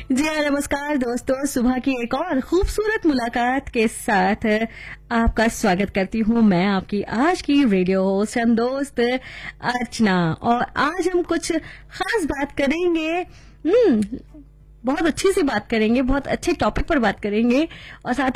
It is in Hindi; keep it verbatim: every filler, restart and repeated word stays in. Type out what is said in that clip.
जी हाँ, नमस्कार दोस्तों। सुबह की एक और खूबसूरत मुलाकात के साथ आपका स्वागत करती हूँ मैं, आपकी आज की रेडियो होस्ट हम दोस्त अर्चना। और आज हम कुछ खास बात करेंगे। हम्म बहुत अच्छी सी बात करेंगे, बहुत अच्छे टॉपिक पर बात करेंगे और साथ